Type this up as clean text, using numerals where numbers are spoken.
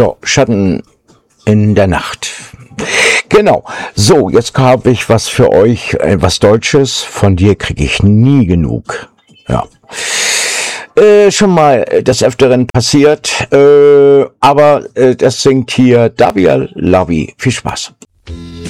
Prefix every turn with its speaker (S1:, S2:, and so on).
S1: Ja, Schatten in der Nacht. Genau. So, jetzt habe ich was für euch, was Deutsches. Von dir kriege ich nie genug. Ja. Schon mal des Öfteren passiert, aber das singt hier Davia Lavi. Viel Spaß.